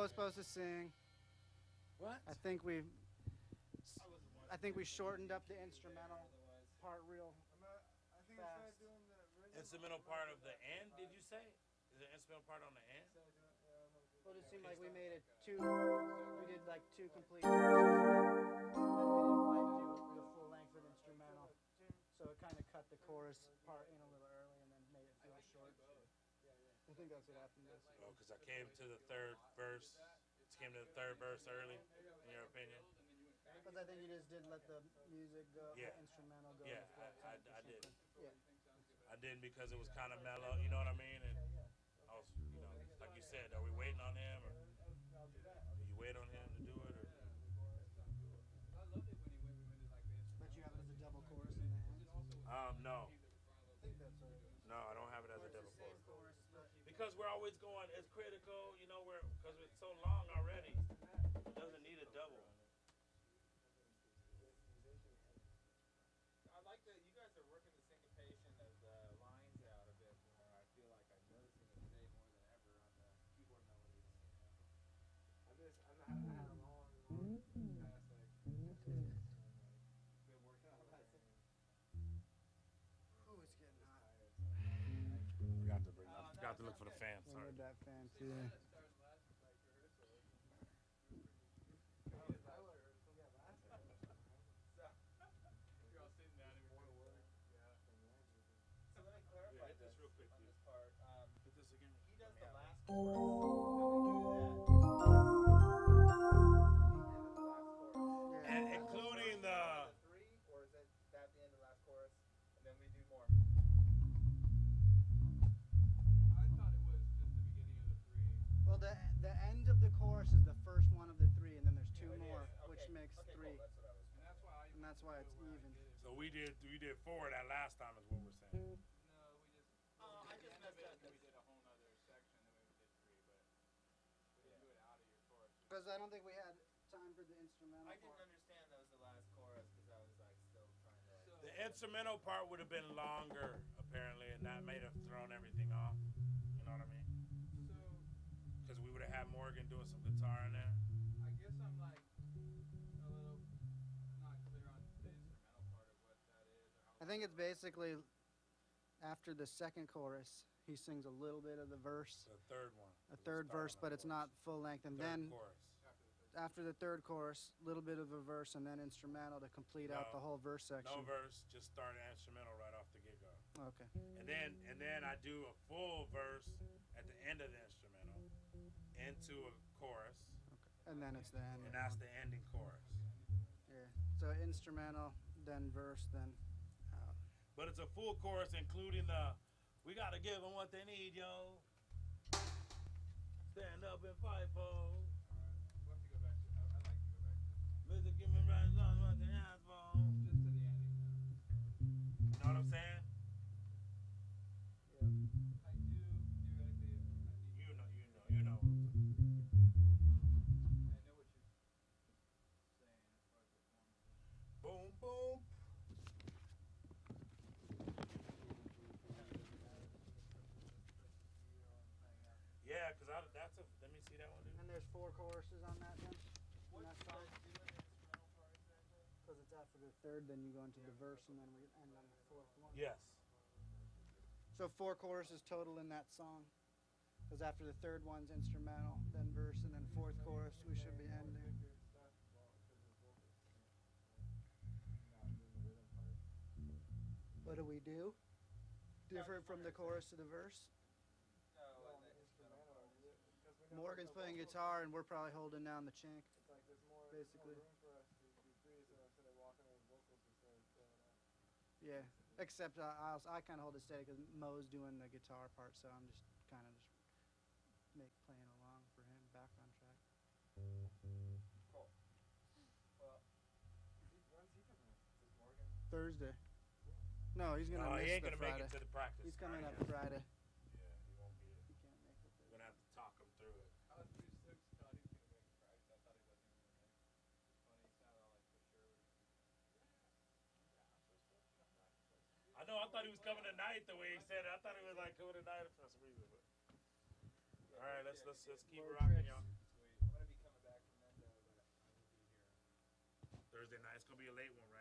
was supposed to sing. What? I think we shortened up the instrumental part real fast. Instrumental part of the end, did you say? Is the instrumental part on the end? Well, it seemed like we made it two. We did like two complete verses, and then we didn't quite do the full length of the instrumental. So it kind of cut the chorus part in a little early and then made it feel short. I think that's what happened. Oh, because I came to the third verse. Came to the third verse early, in your opinion? Because I think you just didn't let the music go, Yeah. the instrumental go. Yeah, I did. Yeah. I didn't because it was kind of mellow, you know what I mean? And I was, you know, like you said, are we waiting on him, or do you wait on him to do it, or? But you have it as a double chorus in the end? No. I think that's what it is. No, I don't have it as a double chorus. Because we're always going, it's critical, you know, because it's so long already. It doesn't need a double. I like that you guys are working the syncopation of the lines out a bit more. I feel like I'm noticing it today more than ever on the keyboard melodies. I had a long past been working on that. Ooh, it's getting hot. Forgot to look for the fan. I Sorry. need that fan too. So let me clarify this real quick, on please. this part. Put this again. He does the last chorus, and we do that. And including the. Three, or is it that the end of the last chorus, and then we do more? I thought it was just the beginning of the three. Well, the end of the chorus is the first one of the three, and then there's two more, which makes three. Cool. That's what I was. And that's why it's even. So we did four that last time is what we're saying. No, we just. I just messed up. We did a whole nother section, and then we did three, but we didn't do it out of your chorus. Because I don't think we had time for the instrumental I didn't part. understand that was the last chorus because I was like still trying to. Like, The instrumental part would have been longer, apparently, and that may have thrown everything off. You know what I mean? So, Because we would have had Morgan doing some guitar in there. I guess I'm like a little not clear on the instrumental part of what that is. Or how I think it's basically after the second chorus, he sings a little bit of the verse, The third one. a third verse, but it's not full length. And then Chorus. after the third chorus, a little bit of a verse, and then instrumental to complete out the whole verse section. No verse, just start an instrumental right off the get-go. Okay. And then I do a full verse at the end of the instrumental into a chorus, And then it's the end. and that's the ending chorus. Yeah. So instrumental, then verse, then out. But it's a full chorus, including the, we gotta give them what they need, yo. Stand up and fight, po. We'll have to go back to. I'd like to go back to. Mr. Give me right on what they ask for. Just to the ending. You know what I'm saying? I do theoretically. You know. I know what you're saying as far as the form. Boom, boom. Yeah, cause that's a. Let me see that one, dude. And there's 4 choruses on that then? On that what's song? doing the instrumental part exactly? Because it's after the third, then you go into the verse, and then we end on the fourth one. Yes. So 4 choruses total in that song. Because after the third one's instrumental, then verse, and then fourth chorus, we should be ending. What do we do? Different from the chorus to the verse? No, and the instrumental part. Morgan's playing guitar, and we're probably holding down the chink. Basically. Yeah, except I kind of hold it steady because Mo's doing the guitar part, so I'm just kind of playing along for him, background track. Cool. Well, when's he coming up? Is Morgan? Thursday. No, he's gonna No, miss he ain't the gonna Friday. make it to the practice. He's coming up Yeah. Friday. Yeah, he won't be. He can't make it. We're gonna have to talk him through it. I was pretty stoked thought he was gonna make practice. I thought he wasn't even gonna make. It's funny. He sounded all like for sure. I know. I thought he was coming tonight. The way he said it, I thought he was like coming tonight for some reason. But. All right, let's keep Road rocking, trips. y'all. Sweet. Thursday night. It's gonna be a late one,